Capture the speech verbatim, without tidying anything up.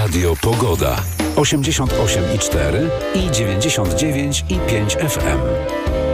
Radio Pogoda. osiemdziesiąt osiem i cztery i dziewięćdziesiąt dziewięć i pięć F M.